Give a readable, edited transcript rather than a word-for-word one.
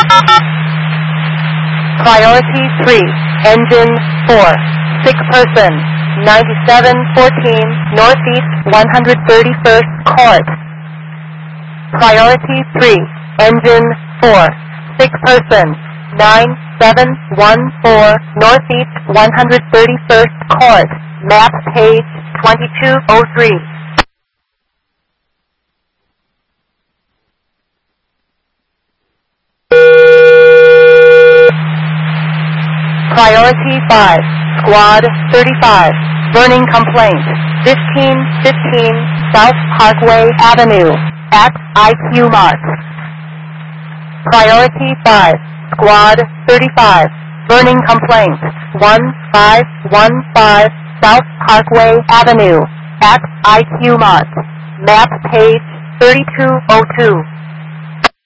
Priority 3, engine 4, sick person, 9714 Northeast 131st Court. Priority 3, engine 4, sick person, 9714 Northeast 131st Court. Map page 2203. Priority 5, Squad 35, burning complaint, 1515 South Parkway Avenue, at IQ Mart. Priority 5, Squad 35, burning complaint, 1515 South Parkway Avenue, at IQ Mart. Map page 3202.